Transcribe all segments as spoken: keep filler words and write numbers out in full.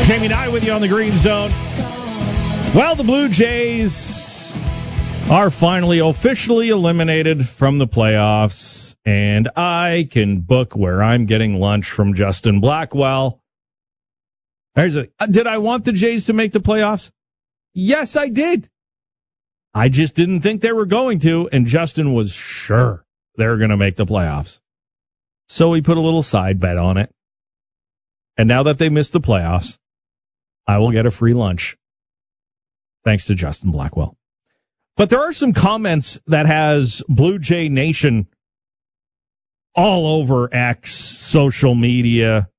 Jamie Nye with you on the Green Zone. Well, the Blue Jays are finally officially eliminated from the playoffs, and I can book where I'm getting lunch from Justin Blackwell. There's a, did I want the Jays to make the playoffs? Yes, I did. I just didn't think they were going to, and Justin was sure they were going to make the playoffs. So he put a little side bet on it. And now that they missed the playoffs, I will get a free lunch. Thanks to Justin Blackwell. But there are some comments that has Blue Jay Nation all over X, social media,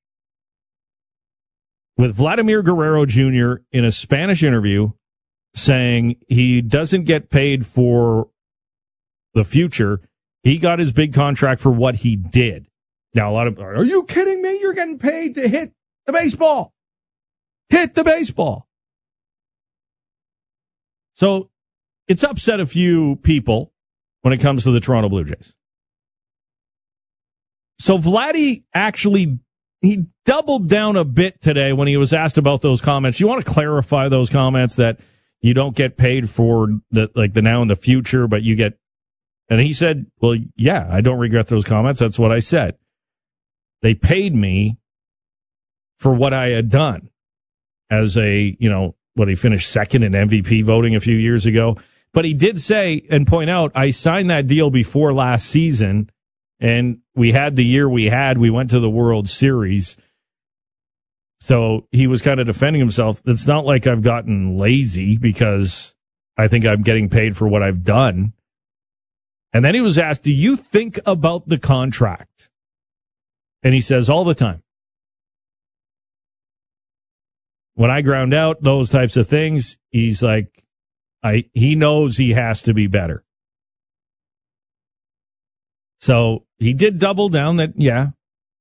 with Vladimir Guerrero Junior in a Spanish interview saying he doesn't get paid for the future. He got his big contract for what he did. Now, a lot of, are you kidding me? You're getting paid to hit the baseball. Hit the baseball. So it's upset a few people when it comes to the Toronto Blue Jays. So Vladdy actually, he doubled down a bit today when he was asked about those comments. You want to clarify those comments that you don't get paid for the, like the now and the future, but you get, and he said, well, yeah, I don't regret those comments. That's what I said. They paid me for what I had done as a, you know, what he finished second in M V P voting a few years ago. But he did say and point out, I signed that deal before last season, and we had the year we had. We went to the World Series. So he was kind of defending himself. It's not like I've gotten lazy because I think I'm getting paid for what I've done. And then he was asked, do you think about the contract? And he says, all the time. When I ground out those types of things, he's like, I he knows he has to be better. So he did double down that, yeah,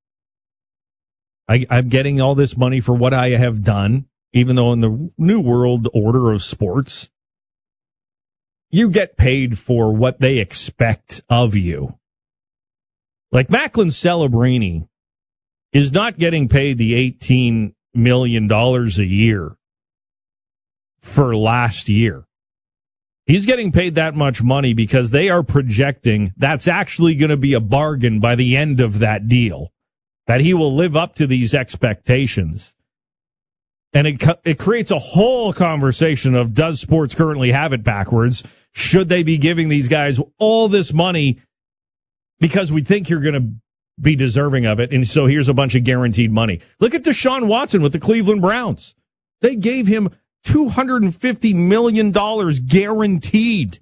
I, I'm getting all this money for what I have done, even though in the new world order of sports, you get paid for what they expect of you. Like Macklin Celebrini is not getting paid the eighteen million dollars a year for last year. He's getting paid that much money because they are projecting that's actually going to be a bargain by the end of that deal, that he will live up to these expectations. And it it creates a whole conversation of, does sports currently have it backwards? Should they be giving these guys all this money because we think you're going to be deserving of it, and so here's a bunch of guaranteed money. Look at Deshaun Watson with the Cleveland Browns. They gave him two hundred fifty million dollars guaranteed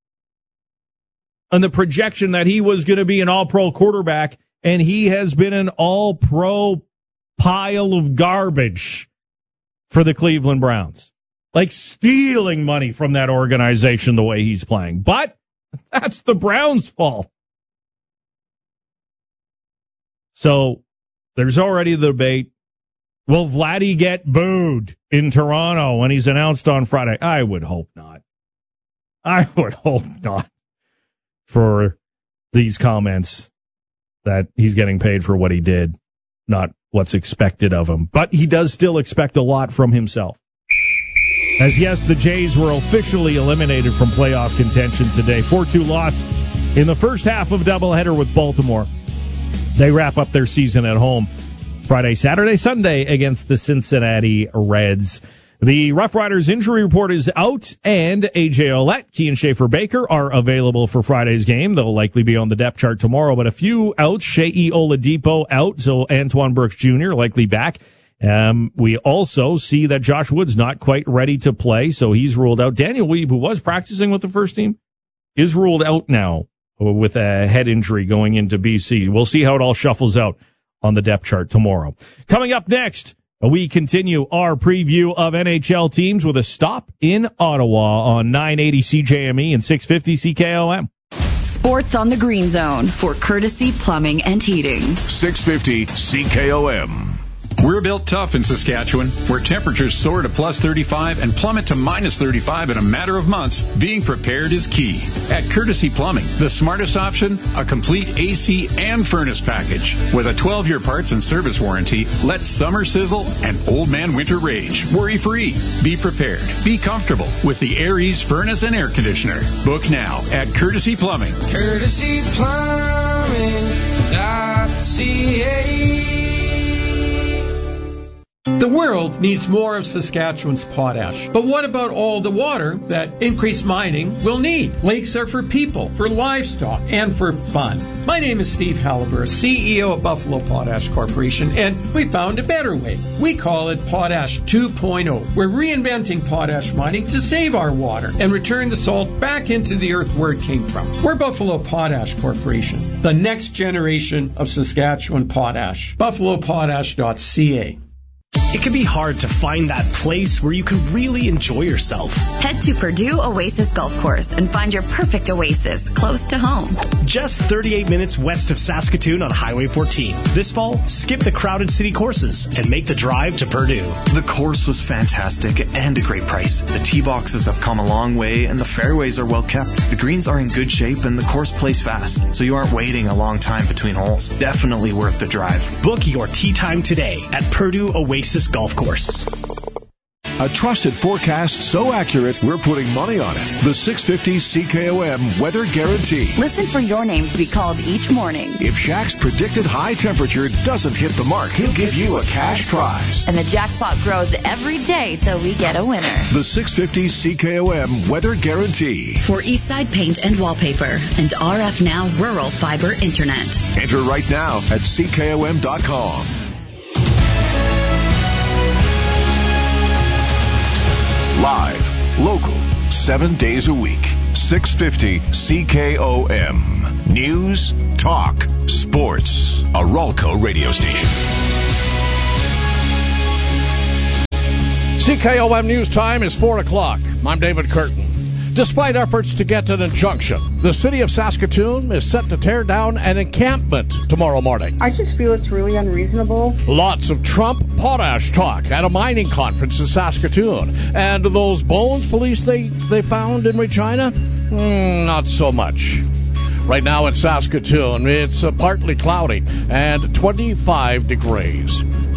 on the projection that he was going to be an all-pro quarterback, and he has been an all-pro pile of garbage for the Cleveland Browns. Like stealing money from that organization the way he's playing. But that's the Browns' fault. So there's already the debate. Will Vladdy get booed in Toronto when he's announced on Friday? I would hope not. I would hope not for these comments that he's getting paid for what he did, not what's expected of him. But he does still expect a lot from himself. As yes, the Jays were officially eliminated from playoff contention today. four two loss in the first half of doubleheader with Baltimore. They wrap up their season at home Friday, Saturday, Sunday against the Cincinnati Reds. The Rough Riders injury report is out, and A J Ouellette, Kian Schaefer-Baker are available for Friday's game. They'll likely be on the depth chart tomorrow, but a few outs. Shea Oladipo out, so Antoine Brooks Junior likely back. Um, we also see that Josh Wood's not quite ready to play, so he's ruled out. Daniel Weeb, who was practicing with the first team, is ruled out now with a head injury going into B C. We'll see how it all shuffles out on the depth chart tomorrow. Coming up next, we continue our preview of N H L teams with a stop in Ottawa on nine eighty C J M E and six fifty C K O M. Sports on the Green Zone for Courtesy Plumbing and Heating. six fifty C K O M. We're built tough in Saskatchewan, where temperatures soar to plus thirty-five and plummet to minus thirty-five in a matter of months. Being prepared is key. At Courtesy Plumbing, the smartest option, a complete A C and furnace package. With a twelve-year parts and service warranty, let summer sizzle and old man winter rage. Worry-free. Be prepared. Be comfortable with the Aries furnace and air conditioner. Book now at Courtesy Plumbing. Courtesy Plumbing dot C A. The world needs more of Saskatchewan's potash. But what about all the water that increased mining will need? Lakes are for people, for livestock, and for fun. My name is Steve Halliburton, C E O of Buffalo Potash Corporation, and we found a better way. We call it Potash two point oh. We're reinventing potash mining to save our water and return the salt back into the earth where it came from. We're Buffalo Potash Corporation, the next generation of Saskatchewan potash. buffalo potash dot C A. It can be hard to find that place where you can really enjoy yourself. Head to Purdue Oasis Golf Course and find your perfect oasis close to home. Just thirty-eight minutes west of Saskatoon on Highway fourteen. This fall, skip the crowded city courses and make the drive to Purdue. The course was fantastic and a great price. The tee boxes have come a long way and the fairways are well kept. The greens are in good shape and the course plays fast, so you aren't waiting a long time between holes. Definitely worth the drive. Book your tee time today at Purdue Oasis Golf Course. A trusted forecast so accurate, we're putting money on it. The six fifty C K O M Weather Guarantee. Listen for your name to be called each morning. If Shaq's predicted high temperature doesn't hit the mark, he'll give you a cash prize. And the jackpot grows every day till we get a winner. The six fifty C K O M Weather Guarantee. For Eastside Paint and Wallpaper and R F Now Rural Fiber Internet. Enter right now at C K O M dot com. Live, local, seven days a week. six fifty C K O M. News, talk, sports. A Ralco radio station. C K O M News Time is four o'clock. I'm David Curtin. Despite efforts to get an injunction, the city of Saskatoon is set to tear down an encampment tomorrow morning. I just feel it's really unreasonable. Lots of Trump potash talk at a mining conference in Saskatoon. And those bones police they, they found in Regina? Mm, not so much. Right now in Saskatoon, it's uh, partly cloudy and twenty-five degrees.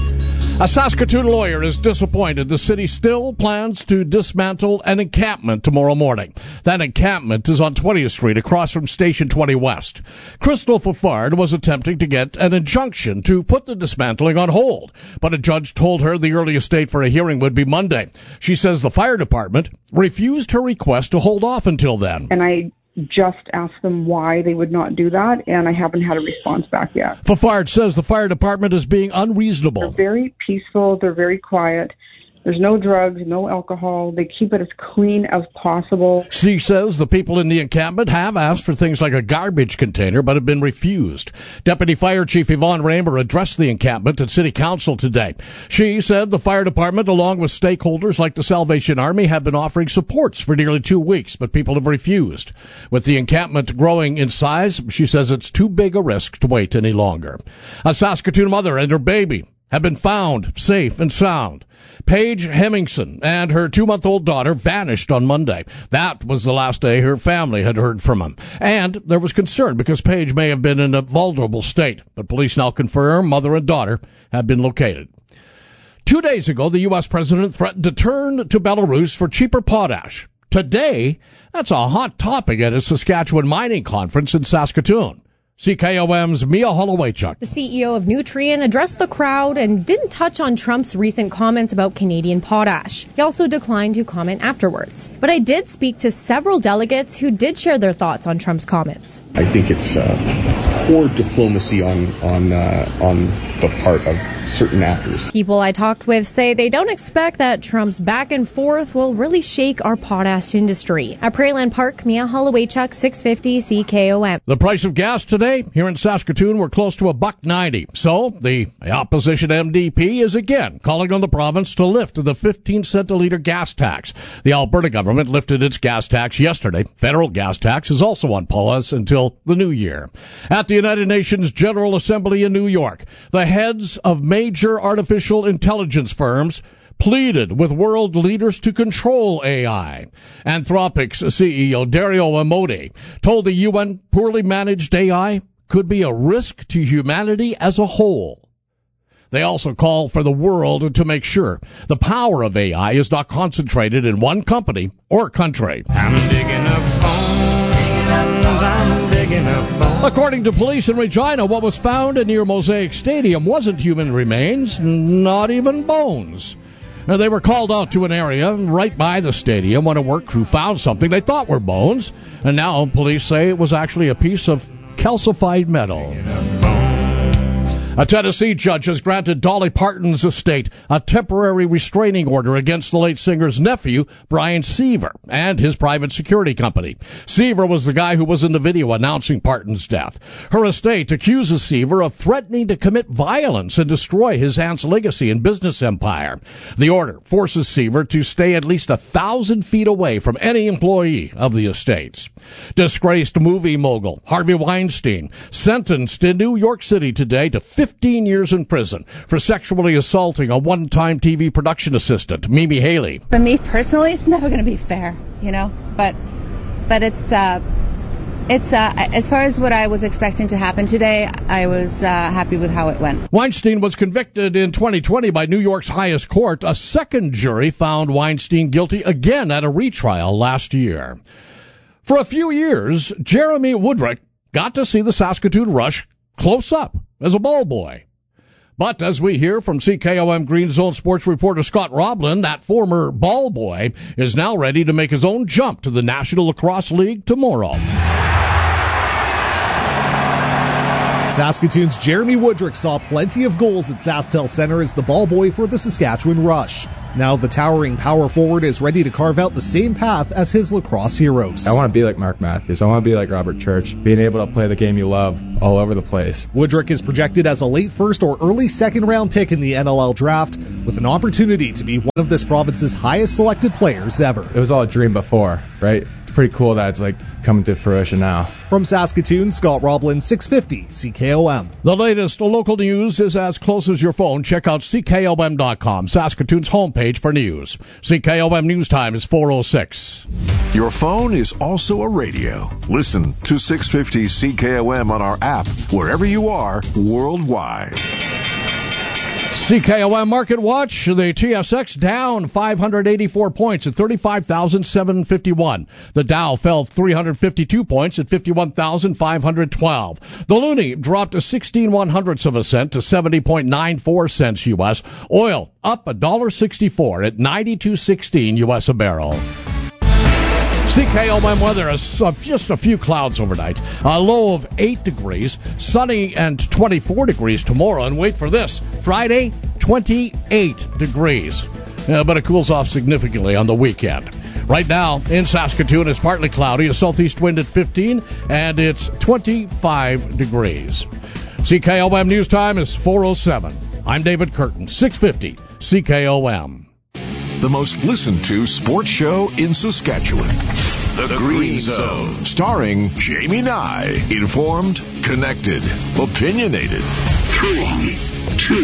A Saskatoon lawyer is disappointed the city still plans to dismantle an encampment tomorrow morning. That encampment is on twentieth Street across from Station twenty West. Crystal Fafard was attempting to get an injunction to put the dismantling on hold, but a judge told her the earliest date for a hearing would be Monday. She says the fire department refused her request to hold off until then. And I just asked them why they would not do that, and I haven't had a response back yet. Fafard says the fire department is being unreasonable. They're very peaceful. They're very quiet. There's no drugs, no alcohol. They keep it as clean as possible. She says the people in the encampment have asked for things like a garbage container, but have been refused. Deputy Fire Chief Yvonne Raymer addressed the encampment at City Council today. She said the fire department, along with stakeholders like the Salvation Army, have been offering supports for nearly two weeks, but people have refused. With the encampment growing in size, she says it's too big a risk to wait any longer. A Saskatoon mother and her baby have been found safe and sound. Paige Hemmingson and her two-month-old daughter vanished on Monday. That was the last day her family had heard from them. And there was concern because Paige may have been in a vulnerable state. But police now confirm mother and daughter have been located. Two days ago, the U S president threatened to turn to Belarus for cheaper potash. Today, that's a hot topic at a Saskatchewan mining conference in Saskatoon. C K O M's Mia Holowaychuk. The C E O of Nutrien addressed the crowd and didn't touch on Trump's recent comments about Canadian potash. He also declined to comment afterwards. But I did speak to several delegates who did share their thoughts on Trump's comments. I think it's uh, poor diplomacy on on uh, on the part of certain actors. People I talked with say they don't expect that Trump's back and forth will really shake our potash industry. At Prairieland Park, Mia Holowaychuk, six fifty C K O M. The price of gas today here in Saskatoon, we're close to a buck ninety. So the opposition M D P is again calling on the province to lift the fifteen cent a liter gas tax. The Alberta government lifted its gas tax yesterday. Federal gas tax is also on pause until the new year. At the United Nations General Assembly in New York, the heads of major artificial intelligence firms pleaded with world leaders to control A I. Anthropic's C E O Dario Amodei told the U N poorly managed A I could be a risk to humanity as a whole. They also call for the world to make sure the power of A I is not concentrated in one company or country. I'm digging up bones, I'm digging up bones. According to police in Regina, what was found near Mosaic Stadium wasn't human remains, not even bones. Now, they were called out to an area right by the stadium when a work crew found something they thought were bones, and now police say it was actually a piece of calcified metal. A Tennessee judge has granted Dolly Parton's estate a temporary restraining order against the late singer's nephew, Brian Seaver, and his private security company. Seaver was the guy who was in the video announcing Parton's death. Her estate accuses Seaver of threatening to commit violence and destroy his aunt's legacy and business empire. The order forces Seaver to stay at least a thousand feet away from any employee of the estates. Disgraced movie mogul Harvey Weinstein sentenced in New York City today to fifteen years in prison for sexually assaulting a one-time T V production assistant, Mimi Haley. For me personally, it's never going to be fair, you know, but but it's uh, it's uh, as far as what I was expecting to happen today, I was uh, happy with how it went. Weinstein was convicted in twenty twenty by New York's highest court. A second jury found Weinstein guilty again at a retrial last year. For a few years, Jeremy Woodrick got to see the Saskatoon Rush close up as a ball boy. But as we hear from C K O M Green Zone sports reporter Scott Roblin, that former ball boy is now ready to make his own jump to the National Lacrosse League tomorrow. Saskatoon's Jeremy Woodrick saw plenty of goals at SaskTel Centre as the ball boy for the Saskatchewan Rush. Now the towering power forward is ready to carve out the same path as his lacrosse heroes. I want to be like Mark Matthews. I want to be like Robert Church, being able to play the game you love all over the place. Woodrick is projected as a late first or early second round pick in the N L L draft, with an opportunity to be one of this province's highest selected players ever. It was all a dream before, right? It's pretty cool that it's like coming to fruition now. From Saskatoon, Scott Roblin, six fifty C K O M. The latest local news is as close as your phone. Check out C K O M dot com, Saskatoon's homepage for news. C K O M News Time is four oh six. Your phone is also a radio. Listen to six fifty C K O M on our app, wherever you are, worldwide. C K O M Market Watch, the T S X down five hundred eighty-four points at thirty-five thousand seven hundred fifty-one. The Dow fell three hundred fifty-two points at fifty-one thousand five hundred twelve. The loonie dropped a sixteen one hundredths of a cent to seventy point nine four cents U S. Oil up one dollar sixty-four at ninety-two sixteen U S a barrel. C K O M weather, just a few clouds overnight. A low of eight degrees, sunny and twenty-four degrees tomorrow. And wait for this, Friday, twenty-eight degrees. Uh, but it cools off significantly on the weekend. Right now in Saskatoon, it's partly cloudy, a southeast wind at fifteen, and it's twenty-five degrees. C K O M News Time is four oh seven. I'm David Curtin, six fifty C K O M. The most listened to sports show in Saskatchewan. The, the Green Zone. Starring Jamie Nye. Informed, connected, opinionated. Three, two,